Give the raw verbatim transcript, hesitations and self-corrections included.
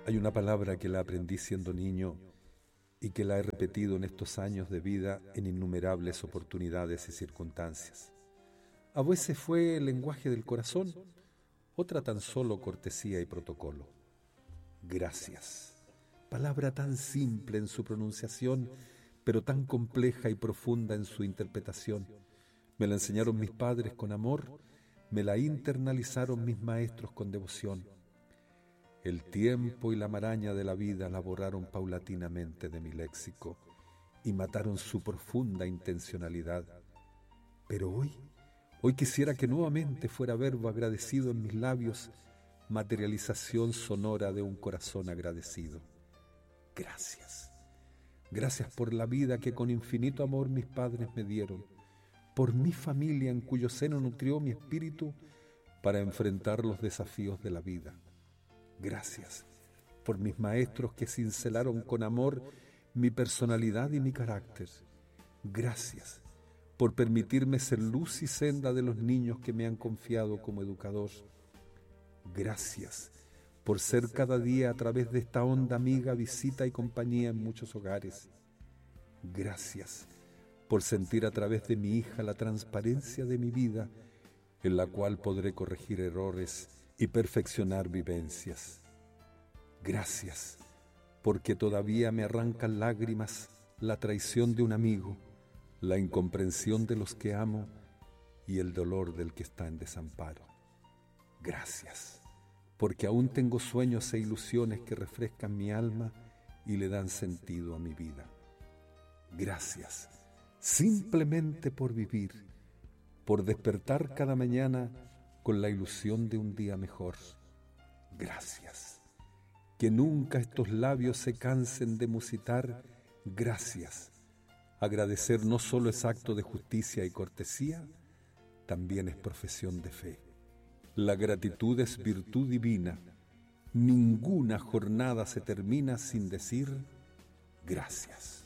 Hay una palabra que la aprendí siendo niño y que la he repetido en estos años de vida en innumerables oportunidades y circunstancias. A veces fue el lenguaje del corazón, otra tan solo cortesía y protocolo. Gracias. Palabra tan simple en su pronunciación, pero tan compleja y profunda en su interpretación. Me la enseñaron mis padres con amor, me la internalizaron mis maestros con devoción. El tiempo y la maraña de la vida la borraron paulatinamente de mi léxico y mataron su profunda intencionalidad. Pero hoy, hoy quisiera que nuevamente fuera verbo agradecido en mis labios, materialización sonora de un corazón agradecido. Gracias. Gracias por la vida que con infinito amor mis padres me dieron, por mi familia en cuyo seno nutrió mi espíritu para enfrentar los desafíos de la vida. Gracias por mis maestros que cincelaron con amor mi personalidad y mi carácter. Gracias por permitirme ser luz y senda de los niños que me han confiado como educador. Gracias por ser cada día a través de esta onda amiga, visita y compañía en muchos hogares. Gracias por sentir a través de mi hija la transparencia de mi vida, en la cual podré corregir errores y perfeccionar vivencias. Gracias, porque todavía me arrancan lágrimas la traición de un amigo, la incomprensión de los que amo y el dolor del que está en desamparo. Gracias, porque aún tengo sueños e ilusiones que refrescan mi alma y le dan sentido a mi vida. Gracias, simplemente por vivir, por despertar cada mañana con la ilusión de un día mejor. Gracias. Que nunca estos labios se cansen de musitar gracias. Agradecer no solo es acto de justicia y cortesía, también es profesión de fe. La gratitud es virtud divina. Ninguna jornada se termina sin decir gracias.